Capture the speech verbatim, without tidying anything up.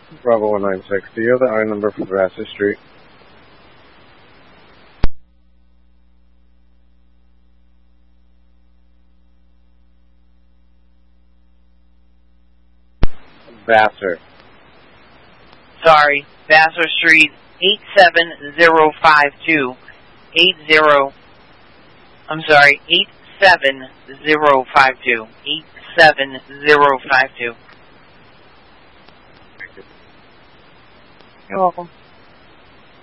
Bravo one nine six. Do you have the I number for Vassar Street? Vassar. Sorry, Vassar Street, eight seven zero five two. Eight zero. I'm sorry, eight seven zero five two. Eight seven zero five two. Thank you. You're welcome.